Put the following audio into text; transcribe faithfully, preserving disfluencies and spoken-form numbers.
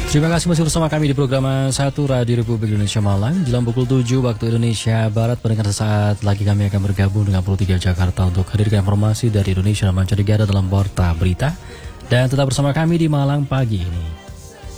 Terima kasih masih bersama kami di program satu Radio Republik Indonesia Malang. Jelang pukul tujuh waktu Indonesia Barat, pendengar sesaat lagi kami akan bergabung dengan Pro tiga Jakarta untuk hadirkan informasi dari Indonesia dan mancanegara dalam Warta Berita. Dan tetap bersama kami di Malang pagi ini.